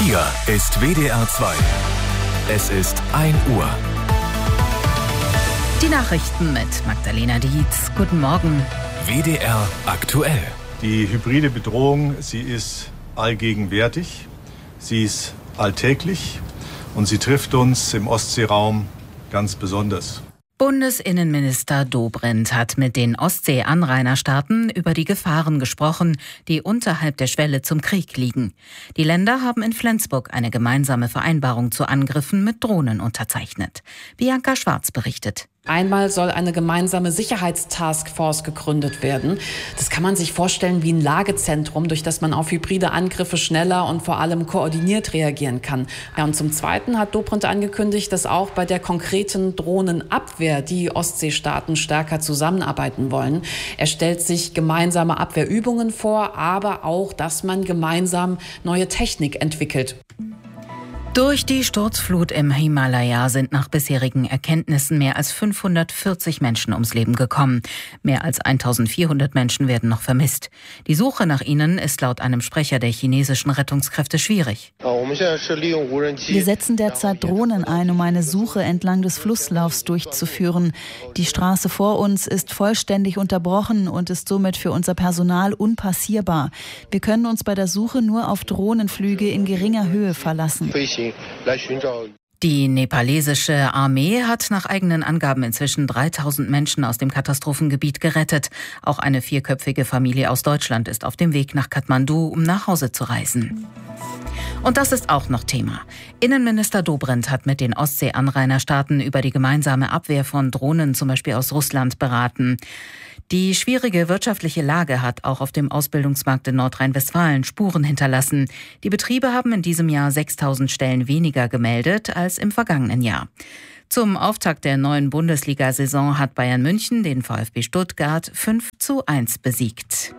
Hier ist WDR 2. Es ist 1 Uhr. Die Nachrichten mit Magdalena Dietz. Guten Morgen. WDR aktuell. Die hybride Bedrohung, sie ist allgegenwärtig, sie ist alltäglich und sie trifft uns im Ostseeraum ganz besonders. Bundesinnenminister Dobrindt hat mit den Ostsee-Anrainerstaaten über die Gefahren gesprochen, die unterhalb der Schwelle zum Krieg liegen. Die Länder haben in Flensburg eine gemeinsame Vereinbarung zu Angriffen mit Drohnen unterzeichnet. Bianca Schwarz berichtet. Einmal soll eine gemeinsame Sicherheitstaskforce gegründet werden. Das kann man sich vorstellen wie ein Lagezentrum, durch das man auf hybride Angriffe schneller und vor allem koordiniert reagieren kann. Ja, und zum Zweiten hat Dobrindt angekündigt, dass auch bei der konkreten Drohnenabwehr die Ostseestaaten stärker zusammenarbeiten wollen. Er stellt sich gemeinsame Abwehrübungen vor, aber auch, dass man gemeinsam neue Technik entwickelt. Durch die Sturzflut im Himalaya sind nach bisherigen Erkenntnissen mehr als 540 Menschen ums Leben gekommen. Mehr als 1400 Menschen werden noch vermisst. Die Suche nach ihnen ist laut einem Sprecher der chinesischen Rettungskräfte schwierig. Wir setzen derzeit Drohnen ein, um eine Suche entlang des Flusslaufs durchzuführen. Die Straße vor uns ist vollständig unterbrochen und ist somit für unser Personal unpassierbar. Wir können uns bei der Suche nur auf Drohnenflüge in geringer Höhe verlassen. Die nepalesische Armee hat nach eigenen Angaben inzwischen 3000 Menschen aus dem Katastrophengebiet gerettet. Auch eine 4-köpfige Familie aus Deutschland ist auf dem Weg nach Kathmandu, um nach Hause zu reisen. Und das ist auch noch Thema. Innenminister Dobrindt hat mit den Ostsee-Anrainerstaaten über die gemeinsame Abwehr von Drohnen, zum Beispiel aus Russland, beraten. Die schwierige wirtschaftliche Lage hat auch auf dem Ausbildungsmarkt in Nordrhein-Westfalen Spuren hinterlassen. Die Betriebe haben in diesem Jahr 6000 Stellen weniger gemeldet als im vergangenen Jahr. Zum Auftakt der neuen Bundesliga-Saison hat Bayern München den VfB Stuttgart 5:1 besiegt.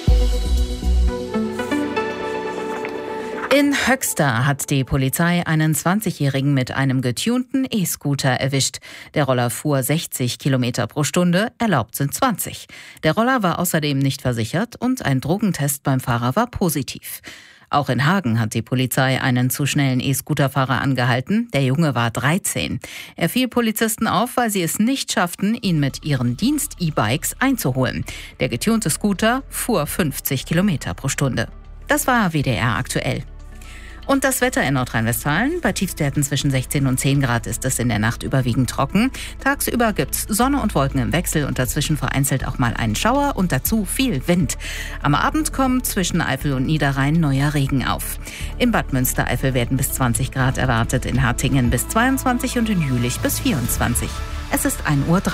In Höxter hat die Polizei einen 20-Jährigen mit einem getunten E-Scooter erwischt. Der Roller fuhr 60 Kilometer pro Stunde, erlaubt sind 20. Der Roller war außerdem nicht versichert und ein Drogentest beim Fahrer war positiv. Auch in Hagen hat die Polizei einen zu schnellen E-Scooterfahrer angehalten. Der Junge war 13. Er fiel Polizisten auf, weil sie es nicht schafften, ihn mit ihren Dienst-E-Bikes einzuholen. Der getunte Scooter fuhr 50 Kilometer pro Stunde. Das war WDR aktuell. Und das Wetter in Nordrhein-Westfalen. Bei Tiefstwerten zwischen 16 und 10 Grad ist es in der Nacht überwiegend trocken. Tagsüber gibt's Sonne und Wolken im Wechsel und dazwischen vereinzelt auch mal einen Schauer und dazu viel Wind. Am Abend kommt zwischen Eifel und Niederrhein neuer Regen auf. In Bad Münstereifel werden bis 20 Grad erwartet, in Hattingen bis 22 und in Jülich bis 24. Es ist 1:03 Uhr.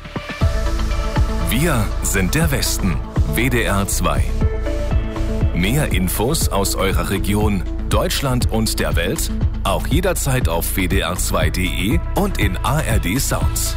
Wir sind der Westen. WDR 2. Mehr Infos aus eurer Region, Deutschland und der Welt, auch jederzeit auf wdr2.de und in ARD Sounds.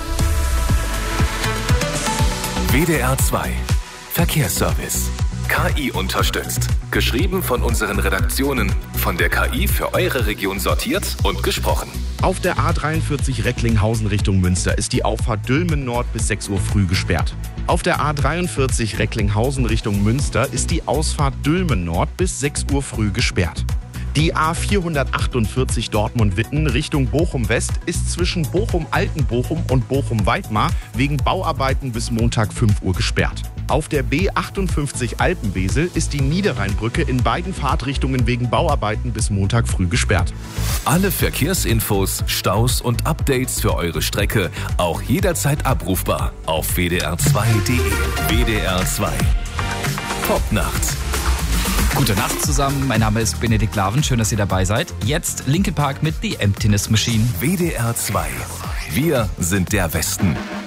WDR 2 Verkehrsservice. KI unterstützt. Geschrieben von unseren Redaktionen. Von der KI für eure Region sortiert und gesprochen. Auf der A43 Recklinghausen Richtung Münster ist die Auffahrt Dülmen Nord bis 6 Uhr früh gesperrt. Auf der A43 Recklinghausen Richtung Münster ist die Ausfahrt Dülmen Nord bis 6 Uhr früh gesperrt. Die A448 Dortmund-Witten Richtung Bochum-West ist zwischen Bochum-Altenbochum und Bochum-Weidmar wegen Bauarbeiten bis Montag 5 Uhr gesperrt. Auf der B58 Alpenwesel ist die Niederrheinbrücke in beiden Fahrtrichtungen wegen Bauarbeiten bis Montag früh gesperrt. Alle Verkehrsinfos, Staus und Updates für eure Strecke auch jederzeit abrufbar auf wdr2.de. WDR 2 Popnacht. Gute Nacht zusammen, mein Name ist Benedikt Laven, schön, dass ihr dabei seid. Jetzt Linkin Park mit The Emptiness Machine. WDR 2. Wir sind der Westen.